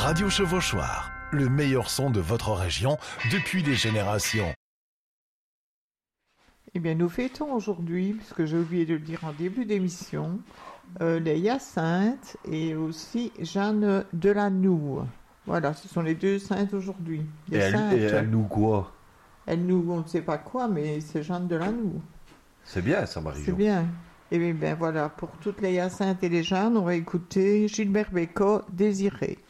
Radio Chevauchoir, le meilleur son de votre région depuis des générations. Eh bien, nous fêtons aujourd'hui, puisque j'ai oublié de le dire en début d'émission, les Hyacinthes et aussi Jeanne Delanoue. Voilà, ce sont les deux saintes aujourd'hui. Et elle nous quoi? Elle nous, on ne sait pas quoi, mais c'est Jeanne Delanoue. C'est bien ça, Marie-Jo. C'est bien. Et bien voilà, pour toutes les Hyacinthes et les Jeannes, on va écouter Gilbert Bécaud, Désiré.